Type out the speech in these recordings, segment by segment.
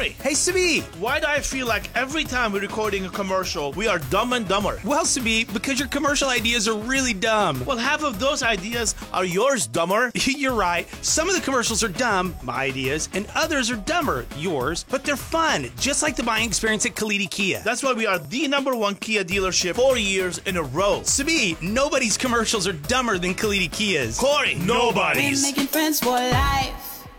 Corey. Hey, Sabi. Why do I feel like every time we're recording a commercial, we are dumb and dumber? Well, Sabi, because your commercial ideas are really dumb. Well, half of those ideas are yours, dumber. You're right. Some of the commercials are dumb, my ideas, and others are dumber, yours, but they're fun, just like the buying experience at Kalidi Kia. That's why we are the #1 Kia dealership 4 years in a row. Sabi, nobody's commercials are dumber than Kalidi Kia's. Corey, nobody's. We're making friends for life.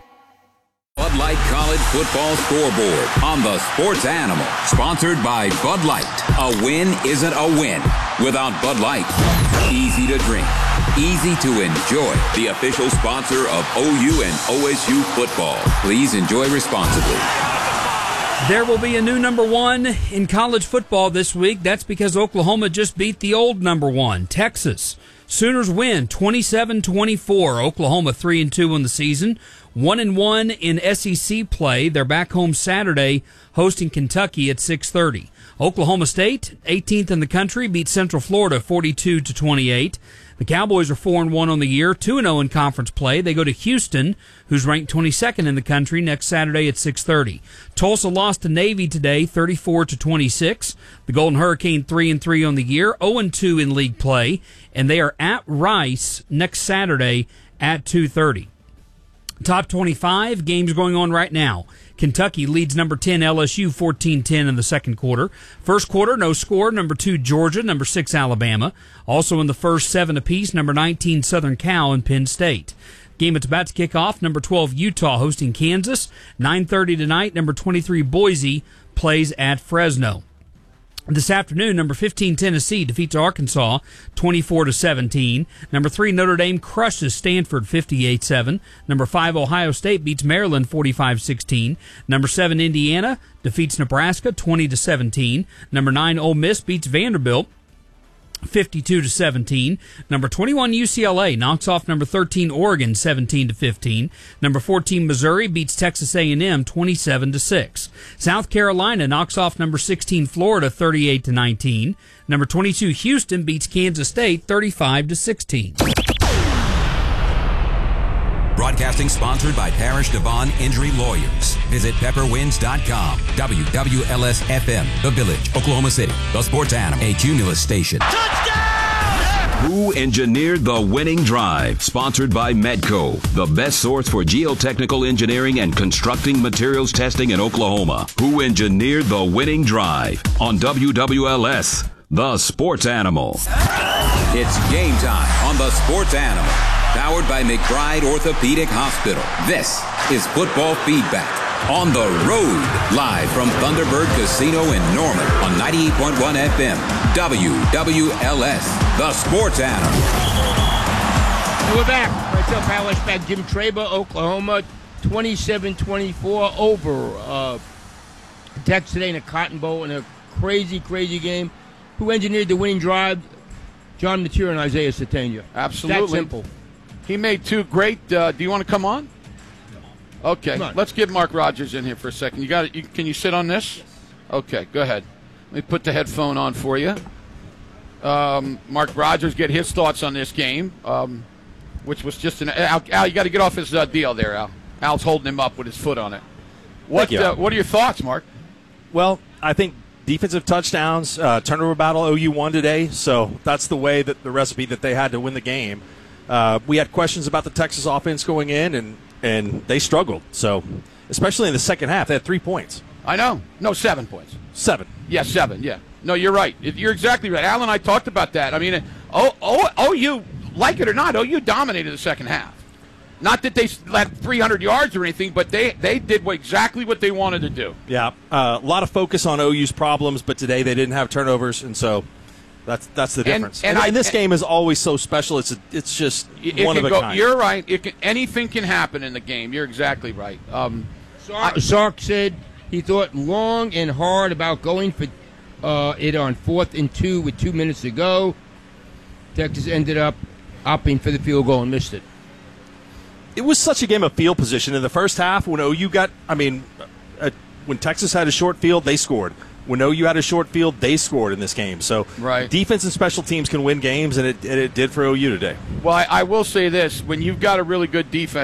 Bud Light College Football Scoreboard on the Sports Animal. Sponsored by Bud Light. A win isn't a win without Bud Light. Easy to drink, easy to enjoy. The official sponsor of OU and OSU football. Please enjoy responsibly. There will be a new #1 in college football this week. That's because Oklahoma just beat the old #1, Texas. Sooners win 27-24. Oklahoma 3-2 on the season. 1-1 in SEC play. They're back home Saturday hosting Kentucky at 6:30. Oklahoma State, 18th in the country, beat Central Florida 42-28. The Cowboys are 4-1 on the year, 2-0 in conference play. They go to Houston, who's ranked 22nd in the country, next Saturday at 6:30. Tulsa lost to Navy today, 34-26. The Golden Hurricane 3-3 on the year, 0-2 in league play, and they are at Rice next Saturday at 2:30. Top 25 games going on right now. Kentucky leads number 10 LSU 14-10 in the second quarter. First quarter, no score. Number 2 Georgia, number 6 Alabama. Also in the first 7 apiece, number 19 Southern Cal and Penn State. Game that's about to kick off, number 12 Utah hosting Kansas. 9:30 tonight, number 23 Boise plays at Fresno. This afternoon, number 15 Tennessee defeats Arkansas 24-17. Number 3 Notre Dame crushes Stanford 58-7. Number 5 Ohio State beats Maryland 45-16. Number 7 Indiana defeats Nebraska 20-17. Number 9 Ole Miss beats Vanderbilt 52-17. Number 21 UCLA knocks off number 13 Oregon 17-15. Number 14 Missouri beats Texas A&M 27-6. South Carolina knocks off number 16 Florida 38-19. Number 22 Houston beats Kansas State 35-16. Broadcasting sponsored by Parish Devon Injury Lawyers. Visit pepperwinds.com. WWLS-FM, The Village, Oklahoma City. The Sports Animal, a Cumulus station. Touchdown! Who engineered the winning drive? Sponsored by Medco, the best source for geotechnical engineering and constructing materials testing in Oklahoma. Who engineered the winning drive? On WWLS, The Sports Animal. It's game time on The Sports Animal. Powered by McBride Orthopedic Hospital. This is Football Feedback on the road. Live from Thunderbird Casino in Norman on 98.1 FM. WWLS, The Sports Animal. And we're back. Myself, Hal Eschbach, Jim Traber, Oklahoma, 27-24 over Texas today in a Cotton Bowl in a crazy, crazy game. Who engineered the winning drive? John Mateer and Isaiah Sategna. Absolutely. That simple. He made 2 great. Do you want to come on? Okay. Let's get Mark Rogers in here for a second. You got it. Can you sit on this? Okay. Go ahead. Let me put the headphone on for you. Mark Rogers get his thoughts on this game, which was just an. Al, you got to get off his deal there, Al. Al's holding him up with his foot on it. What are your thoughts, Mark? Well, I think defensive touchdowns, turnover battle, OU won today, so that's the way that the recipe that they had to win the game. We had questions about the Texas offense going in, and they struggled. So, especially in the second half, they had 3 points. I know. No, 7 points. 7. Yeah, 7, yeah. No, you're right. You're exactly right. Al and I talked about that. I mean, OU, like it or not, OU dominated the second half. Not that they had 300 yards or anything, but they did exactly what they wanted to do. Yeah, a lot of focus on OU's problems, but today they didn't have turnovers, and so that's the difference. And this game is always so special. It's just one of a kind. You're right. Anything can happen in the game. You're exactly right. Sark said he thought long and hard about going for it on 4th and 2 with 2 minutes to go. Texas ended up opting for the field goal and missed it. It was such a game of field position in the first half. When OU when Texas had a short field, they scored. When OU had a short field, they scored in this game. So defense and special teams can win games, and it did for OU today. Well, I will say this. When you've got a really good defense,